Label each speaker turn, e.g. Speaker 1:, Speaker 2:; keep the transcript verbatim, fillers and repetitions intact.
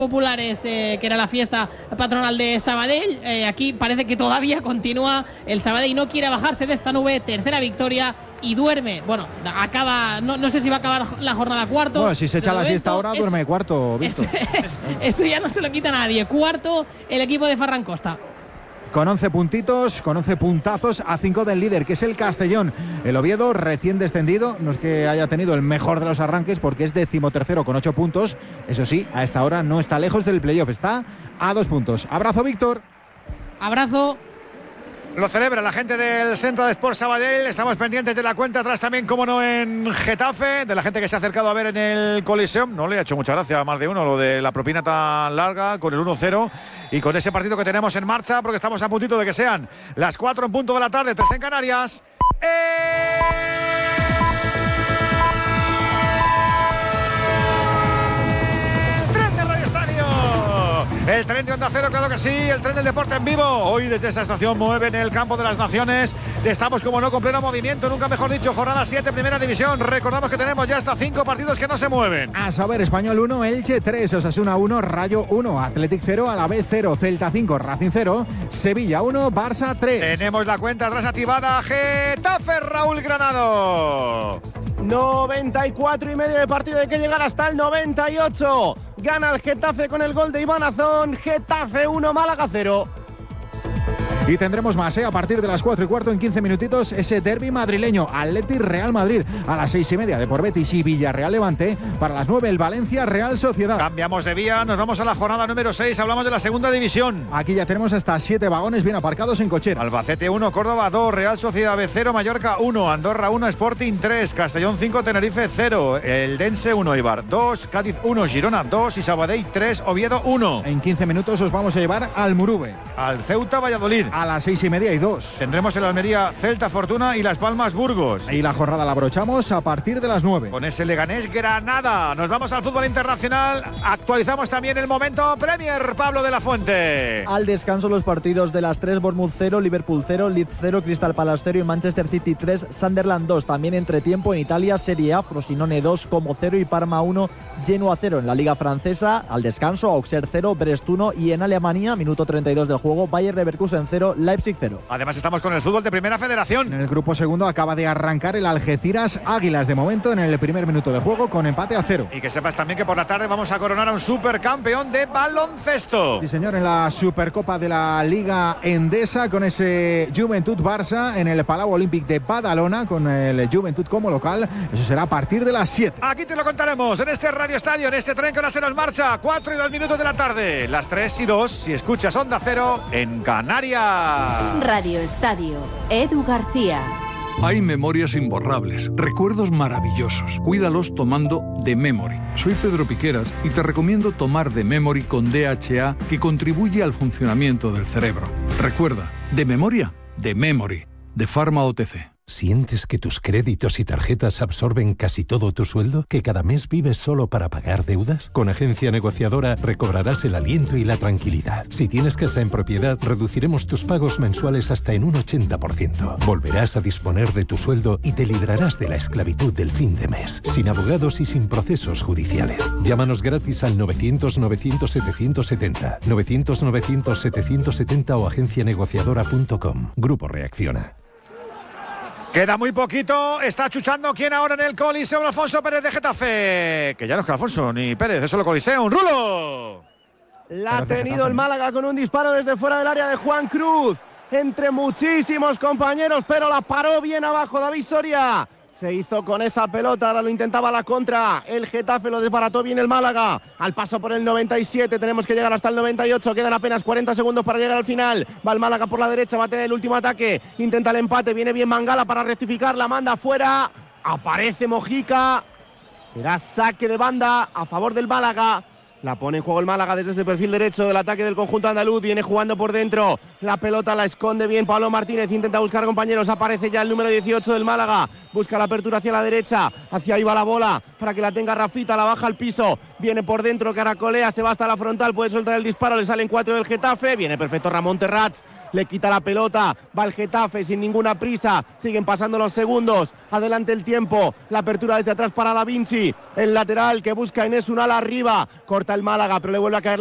Speaker 1: populares, eh, que era la fiesta patronal de Sabadell. Eh, aquí parece que todavía continúa el Sabadell, no quiere bajarse de esta nube. Tercera victoria y duerme. Bueno, acaba, no, no sé si va a acabar la jornada cuarto.
Speaker 2: Bueno, si se echa la siesta ahora,
Speaker 1: eso,
Speaker 2: duerme cuarto, Víctor.
Speaker 1: Eso, eso ya no se lo quita a nadie. Cuarto el equipo de Ferran Costa.
Speaker 2: Con once puntitos, con once puntazos a cinco del líder, que es el Castellón. El Oviedo, recién descendido, no es que haya tenido el mejor de los arranques, porque es decimotercero con ocho puntos. Eso sí, a esta hora no está lejos del playoff, está a dos puntos. Abrazo, Víctor.
Speaker 1: Abrazo.
Speaker 3: Lo celebra la gente del Centro de Sport Sabadell. Estamos pendientes de la cuenta atrás también, como no, en Getafe, de la gente que se ha acercado a ver en el Coliseum. No le ha hecho mucha gracia a más de uno lo de la propina tan larga con el uno cero y con ese partido que tenemos en marcha, porque estamos a puntito de que sean las cuatro en punto de la tarde, tres en Canarias. ¡Eh! El tren de Onda Cero, claro que sí, el tren del deporte en vivo. Hoy desde esta estación mueve en el campo de las Naciones. Estamos, como no, con pleno movimiento, nunca mejor dicho, jornada siete, primera división. Recordamos que tenemos ya hasta cinco partidos que no se mueven.
Speaker 2: A saber, Español uno, Elche tres, Osasuna uno, Rayo uno, Athletic cero, Alavés cero, Celta cinco, Racing cero, Sevilla uno, Barça tres.
Speaker 3: Tenemos la cuenta atrás activada. Getafe, Raúl Granado.
Speaker 4: noventa y cuatro y medio de partido, hay que llegar hasta el noventa y ocho. Gana el Getafe con el gol de Iván Azón. Getafe uno, Málaga cero.
Speaker 2: Y tendremos más, ¿eh? A partir de las cuatro y cuarto, en quince minutitos, ese derbi madrileño, Atleti Real Madrid. A las seis y media, de por Betis y Villarreal Levante. Para las nueve, el Valencia Real Sociedad.
Speaker 3: Cambiamos de vía, nos vamos a la jornada número seis. Hablamos de la segunda división.
Speaker 2: Aquí ya tenemos hasta siete vagones bien aparcados en cochera.
Speaker 3: Albacete uno, Córdoba dos, Real Sociedad B cero, Mallorca uno, Andorra uno, Sporting tres, Castellón cinco, Tenerife cero, el Dense uno, Eibar dos, Cádiz uno, Girona dos y Sabadell tres, Oviedo uno.
Speaker 2: En quince minutos os vamos a llevar al Murube.
Speaker 3: Al Ceuta Valladolid.
Speaker 2: A las seis y media y dos.
Speaker 3: Tendremos el Almería Celta Fortuna y Las Palmas Burgos.
Speaker 2: Y la jornada la abrochamos a partir de las nueve.
Speaker 3: Con ese Leganés Granada. Nos vamos al fútbol internacional. Actualizamos también el momento Premier. Pablo de la Fuente.
Speaker 5: Al descanso los partidos de las tres, Bournemouth cero, Liverpool cero, Leeds cero, Crystal Palace cero y Manchester City tres, Sunderland dos. También entretiempo en Italia, Serie A, Frosinone dos, Como cero y Parma uno, Genoa cero. En la Liga Francesa, al descanso, Auxerre cero, Brest uno y en Alemania, minuto treinta y dos del juego, Bayer Leverkusen cero, Leipzig cero.
Speaker 3: Además estamos con el fútbol de Primera Federación.
Speaker 2: En el grupo segundo acaba de arrancar el Algeciras Águilas, de momento en el primer minuto de juego con empate a cero.
Speaker 3: Y que sepas también que por la tarde vamos a coronar a un supercampeón de baloncesto.
Speaker 2: Sí, señor, en la Supercopa de la Liga Endesa, con ese Juventud Barça en el Palau Olímpic de Badalona, con el Juventud como local. Eso será a partir de las siete.
Speaker 3: Aquí te lo contaremos en este Radio Estadio, en este tren que ahora se nos marcha. cuatro y dos minutos de la tarde, las tres y dos si escuchas Onda Cero en Canarias.
Speaker 6: Radio Estadio, Edu García.
Speaker 7: Hay memorias imborrables, recuerdos maravillosos. Cuídalos tomando The Memory. Soy Pedro Piqueras y te recomiendo tomar The Memory con D H A, que contribuye al funcionamiento del cerebro. Recuerda, de memoria, The Memory, de Pharma O T C.
Speaker 8: ¿Sientes que tus créditos y tarjetas absorben casi todo tu sueldo? ¿Que cada mes vives solo para pagar deudas? Con Agencia Negociadora recobrarás el aliento y la tranquilidad. Si tienes casa en propiedad, reduciremos tus pagos mensuales hasta en un ochenta por ciento. Volverás a disponer de tu sueldo y te librarás de la esclavitud del fin de mes, sin abogados y sin procesos judiciales. Llámanos gratis al novecientos novecientos setecientos setenta, novecientos novecientos setecientos setenta o agencia negociadora punto com. Grupo Reacciona.
Speaker 3: Queda muy poquito, está chuchando quién ahora en el Coliseum, Alfonso Pérez de Getafe. Que ya no es que Alfonso ni Pérez, es solo Coliseum. ¡Rulo!
Speaker 4: La ha tenido el Málaga con un disparo desde fuera del área de Juan Cruz. Entre muchísimos compañeros, pero la paró bien abajo David Soria. Se hizo con esa pelota, ahora lo intentaba la contra. El Getafe lo desbarató bien el Málaga. Al paso por el noventa y siete, tenemos que llegar hasta el noventa y ocho. Quedan apenas cuarenta segundos para llegar al final. Va el Málaga por la derecha, va a tener el último ataque. Intenta el empate, viene bien Mangala para rectificar. La manda afuera. Aparece Mojica. Será saque de banda a favor del Málaga. La pone en juego el Málaga desde ese perfil derecho del ataque del conjunto andaluz. Viene jugando por dentro. La pelota la esconde bien Pablo Martínez. Intenta buscar compañeros. Aparece ya el número dieciocho del Málaga. Busca la apertura hacia la derecha. Hacia ahí va la bola para que la tenga Rafita. La baja al piso. viene por dentro, caracolea, se va hasta la frontal, puede soltar el disparo, le salen cuatro del Getafe, viene perfecto Ramón Terrats, le quita la pelota, va el Getafe sin ninguna prisa, siguen pasando los segundos, adelante el tiempo, la apertura desde atrás para Da Vinci, el lateral que busca Enes Unal arriba, corta el Málaga, pero le vuelve a caer